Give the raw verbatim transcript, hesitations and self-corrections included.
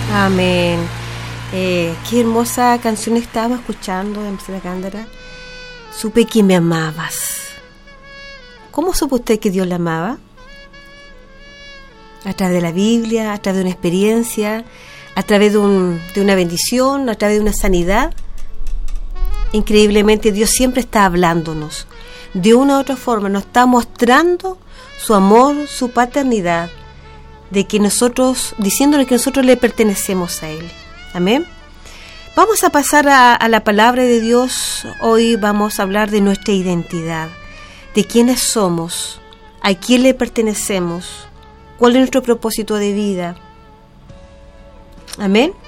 Amén. Eh, qué hermosa canción estábamos escuchando de Marcela Gándara. Supe que me amabas. ¿Cómo supo usted que Dios la amaba? A través de la Biblia, a través de una experiencia, a través de, un, de una bendición, a través de una sanidad. Increíblemente Dios siempre está hablándonos. De una u otra forma nos está mostrando su amor, su paternidad, de que nosotros, diciéndole que nosotros le pertenecemos a Él. Amén. Vamos a pasar a, a la palabra de Dios. Hoy vamos a hablar de nuestra identidad, de quiénes somos, a quién le pertenecemos, cuál es nuestro propósito de vida. Amén.